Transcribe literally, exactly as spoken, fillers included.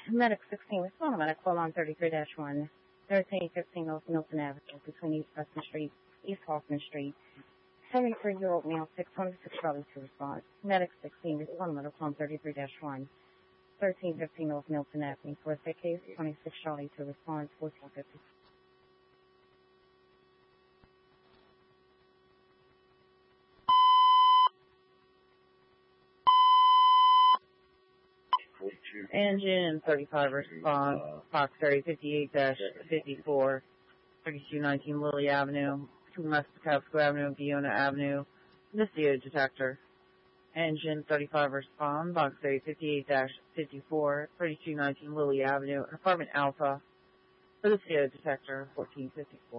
Medic sixteen, respond to medic, call on thirty-three dash one, thirteen fifteen North Milton Avenue, between East Preston Street, East Hoffman Street. seventy-three-year-old male, six twenty-six Charlie to respond. Medic sixteen, respond to medic, call on thirty-three dash one, thirteen fifteen North Milton Avenue. For a sick case, twenty-six Charlie to respond, fourteen fifty. Engine thirty-five response, Fox Ferry fifty-eight dash fifty-four, thirty-two nineteen Lily Avenue, between West Patapsco Avenue and Fiona Avenue, Vicio detector. Engine thirty-five respond, Box Ferry fifty-eight dash fifty-four, thirty-two nineteen Lily Avenue, apartment Alpha, Vicio detector, fourteen fifty-four.